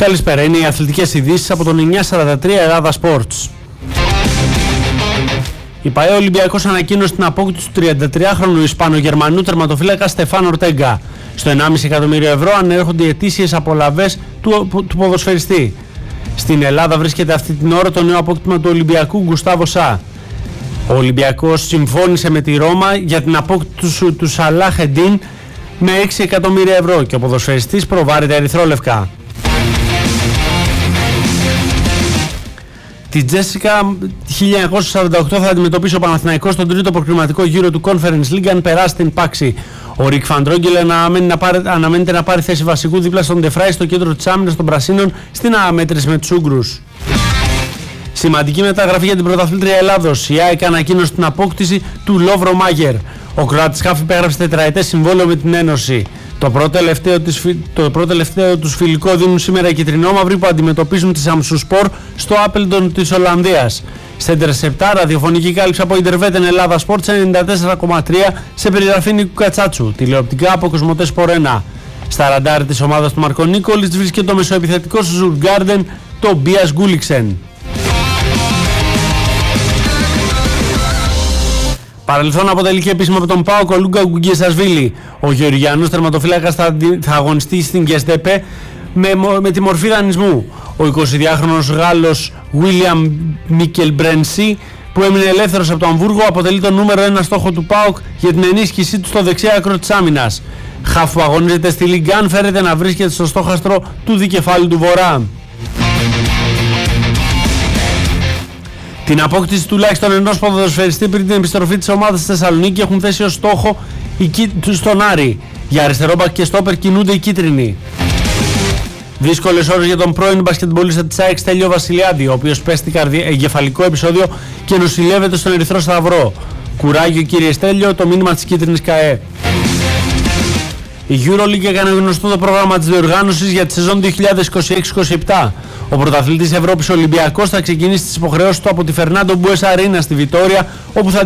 Καλησπέρα, είναι οι αθλητικές ειδήσεις από τον 943 Ελλάδα Sports. Η ΠΑΕ Ολυμπιακός ανακοίνωσε την απόκτηση του 33χρονου Ισπανο-Γερμανού τερματοφύλακα Στεφάν Ορτέγκα. Στο 1,5 εκατομμύριο ευρώ ανέρχονται οι ετήσιες απολαβές του ποδοσφαιριστή. Στην Ελλάδα βρίσκεται αυτή την ώρα το νέο απόκτημα του Ολυμπιακού Γκουστάβο Σα. Ο Ολυμπιακός συμφώνησε με τη Ρώμα για την απόκτηση του Σαλάχ Εντίν με 6 εκατομμύρια ευρώ και ο ποδοσφαιριστής προβάρει ερυθρόλευκα. Τη Τζέσικα 1948 θα αντιμετωπίσει ο Παναθηναϊκός στον τρίτο προκριματικό γύρο του Conference League αν περάσει την πάξη. Ο Ρικ Φαντρόγγελ αναμένεται να πάρει θέση βασικού δίπλα στον Ντεφράι στο κέντρο της άμυνας των Πρασίνων στην αναμέτρηση με τους Ούγκρους. Σημαντική μεταγραφή για την πρωταθλήτρια Ελλάδος. Η ΑΕΚ ανακοίνωσε την απόκτηση του Λόβρο Μάγερ. Ο Κροάτης χαφ υπέγραψε τετραετές συμβόλαιο με την Ένωση. Το πρώτο τελευταίο τους φιλικό δίνουν σήμερα οι κιτρινόμαυροι που αντιμετωπίζουν τη Σαμσουσπορ στο Άπελντον της Ολλανδίας. Σέντερ 7, ραδιοφωνική κάλυψη από Ιντερβέτεν Ελλάδα Sports 94,3 σε περιγραφή Νίκου Κατσάτσου. Τηλεοπτικά από Κοσμοτέ Σπορ 1. Στα ραντάρ της ομάδας του Μαρκο Νίκολιτς βρίσκεται το μεσοεπιθετικό του Ζουργκάρντεν, το Μπίας Γκούλιξεν. Παρελθόν αποτελεί επίσημα από τον ΠΑΟΚ ο Λούκα Γκουγκιεσασβίλη. Ο Γεωργιανός τερματοφύλακας θα αγωνιστεί στην Γκεστέπε με τη μορφή δανεισμού. Ο 22χρονος Γάλλος Βίλιαμ Μικελμπρένσι, που έμεινε ελεύθερος από το Αμβούργο, αποτελεί το νούμερο 1 στόχο του ΠΑΟΚ για την ενίσχυσή του στο δεξιά άκρο της άμυνας. Χαφ που αγωνίζεται στη Λιγκάν φέρεται να βρίσκεται στο στόχαστρο του δικεφάλου του Βορρά. Την απόκτηση τουλάχιστον ενός ποδοσφαιριστή πριν την επιστροφή της ομάδας στη Θεσσαλονίκη έχουν θέσει ως στόχο στον Άρη. Για αριστερό μπακ και στόπερ κινούνται οι κίτρινοι. Δύσκολες ώρες για τον πρώην μπασκετμπολίστα της ΑΕΚ Στέλιο Βασιλιάδη, ο οποίος πέστη εγκεφαλικό επεισόδιο και νοσηλεύεται στον Ερυθρό Σταυρό. Κουράγιο κύριε Στέλιο, το μήνυμα της κίτρινης ΚΑΕ. Η EuroLeague έκανε γνωστό το πρόγραμμα της διοργάνωσης για τη σεζόν 2026-27. Ο πρωταθλητής Ευρώπης Ολυμπιακός θα ξεκινήσει τις υποχρεώσεις του από τη Φερνάντο Μπουές Αρίνα στη Βιτόρια, όπου θα